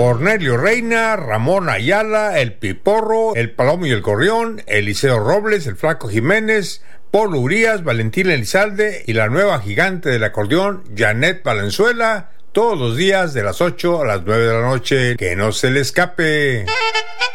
Cornelio Reina, Ramón Ayala, El Piporro, El Palomo y el Gorrión, Eliseo Robles, El Flaco Jiménez, Polo Urías, Valentín Elizalde y la nueva gigante del acordeón, Janet Valenzuela, todos los días de las 8 a las 9 de la noche. ¡Que no se le escape!